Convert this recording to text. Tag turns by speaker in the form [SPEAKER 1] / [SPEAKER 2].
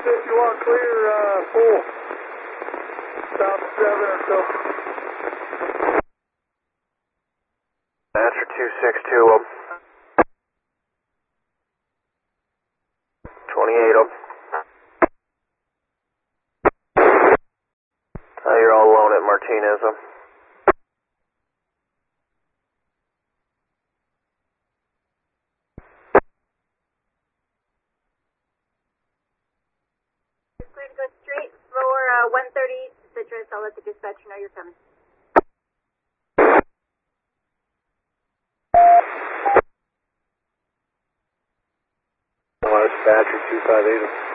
[SPEAKER 1] you want clear, full. Stop 7 or so.
[SPEAKER 2] Answer 262 up. 28 up. You're all alone at Martinez up.
[SPEAKER 3] Clear to go straight for 130 Citrus. I'll let the dispatcher know you're coming.
[SPEAKER 2] Dispatcher 258.